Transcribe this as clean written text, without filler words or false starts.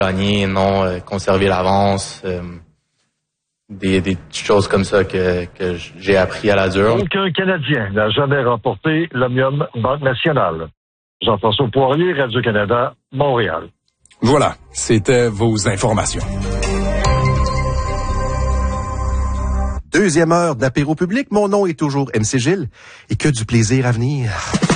gagner, non conserver l'avance. Des choses comme ça que j'ai appris à la dure. Aucun Canadien n'a jamais remporté l'Omnium Banque Nationale. Jean-François Poirier, Radio-Canada, Montréal. Voilà, c'était vos informations. Deuxième heure d'apéro public. Mon nom est toujours MC Gilles et que du plaisir à venir.